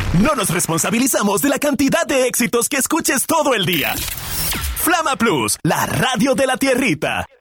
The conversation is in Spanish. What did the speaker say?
No nos responsabilizamos de la cantidad de éxitos que escuches todo el día. Flama Plus, la radio de la tierrita.